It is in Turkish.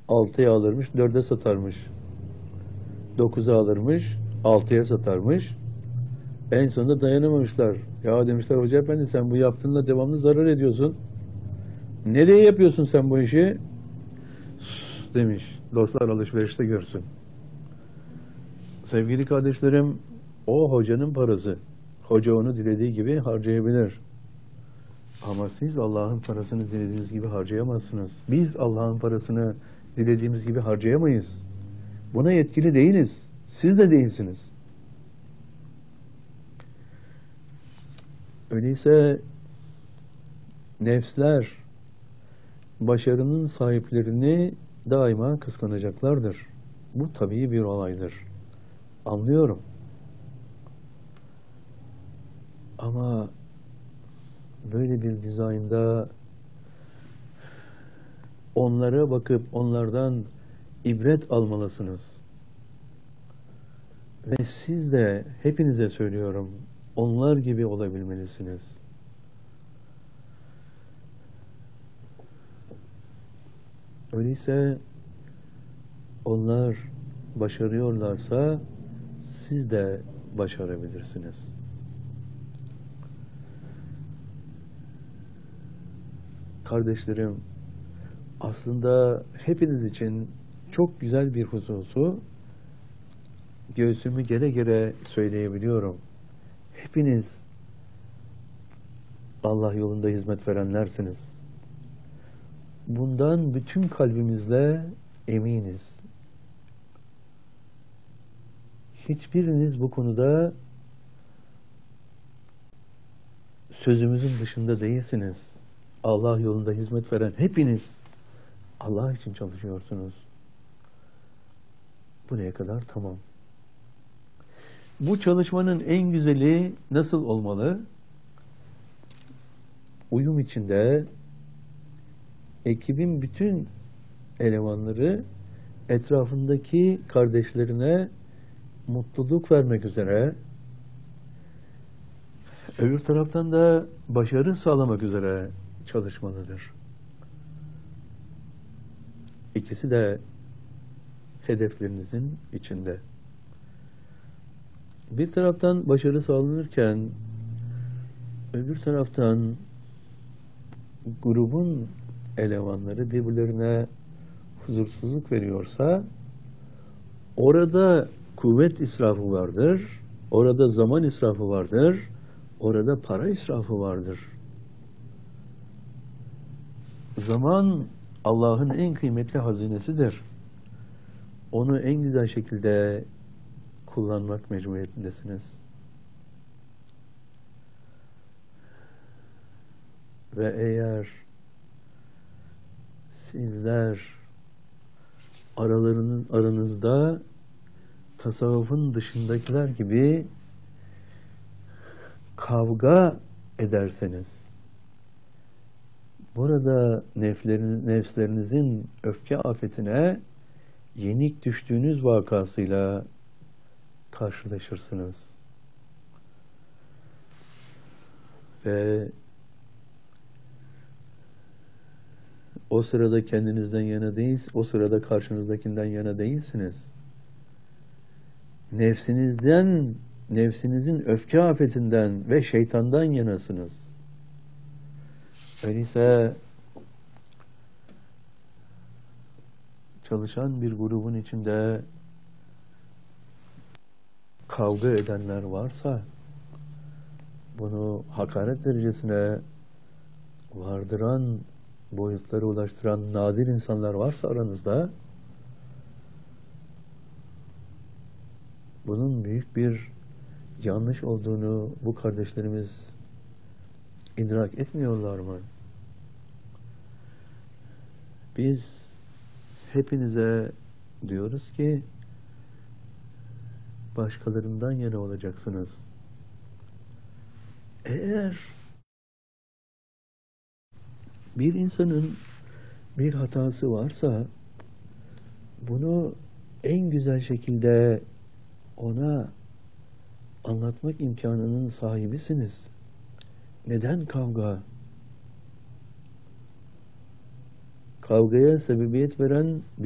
6'ya alırmış, 4'e satarmış. 9'a alırmış, 6'ya satarmış. En sonunda dayanamamışlar. Ya demişler, hoca efendi sen bu yaptığınla devamlı zarar ediyorsun. Nereye yapıyorsun sen bu işi? Sus demiş. Dostlar alışverişte görsün. Sevgili kardeşlerim, o hocanın parası. Hoca onu dilediği gibi harcayabilir. Ama siz Allah'ın parasını dilediğiniz gibi harcayamazsınız. Biz Allah'ın parasını dilediğimiz gibi harcayamayız. Buna yetkili değiliz. Siz de değilsiniz. Öyleyse nefsler başarının sahiplerini daima kıskanacaklardır. Bu tabii bir olaydır. Anlıyorum. Ama böyle bir dizaynda onlara bakıp onlardan ibret almalısınız. Ve siz de, hepinize söylüyorum, onlar gibi olabilmelisiniz. Öyleyse onlar başarıyorlarsa siz de başarabilirsiniz. Kardeşlerim, aslında hepiniz için çok güzel bir hususu göğsümü gere gere söyleyebiliyorum. Hepiniz Allah yolunda hizmet verenlersiniz. Bundan bütün kalbimizle eminiz. Hiçbiriniz bu konuda sözümüzün dışında değilsiniz. Allah yolunda hizmet veren hepiniz Allah için çalışıyorsunuz. Buraya kadar tamam. Bu çalışmanın en güzeli nasıl olmalı? Uyum içinde ekibin bütün elemanları etrafındaki kardeşlerine mutluluk vermek üzere, öbür taraftan da başarı sağlamak üzere çalışmalıdır. İkisi de hedeflerinizin içinde. Bir taraftan başarı sağlanırken öbür taraftan grubun elemanları birbirlerine huzursuzluk veriyorsa orada kuvvet israfı vardır, orada zaman israfı vardır, orada para israfı vardır. Zaman Allah'ın en kıymetli hazinesidir. Onu en güzel şekilde kullanmak mecburiyetindesiniz. Ve eğer sizler aranızda tasavvufun dışındakiler gibi kavga ederseniz, burada nefslerinizin öfke afetine yenik düştüğünüz vakasıyla karşılaşırsınız. Ve o sırada kendinizden yana değilsiniz, o sırada karşınızdakinden yana değilsiniz. Nefsinizin öfke afetinden ve şeytandan yanasınız. Öyleyse çalışan bir grubun içinde kavga edenler varsa, bunu hakaret derecesine vardıran, boyutlara ulaştıran nadir insanlar varsa aranızda, bunun büyük bir yanlış olduğunu bu kardeşlerimiz idrak etmiyorlar mı? Biz hepinize diyoruz ki başkalarından yana olacaksınız. Eğer bir insanın bir hatası varsa bunu en güzel şekilde ona anlatmak imkanının sahibisiniz. Neden kavga? Kavgaya sebebiyet veren